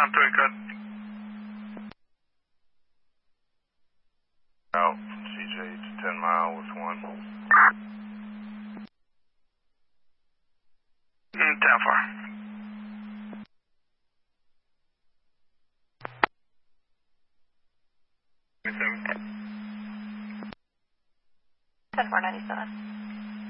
3, good. Out from CJ to 10 Mile with 1. 10-4. 97. 10-4, 97.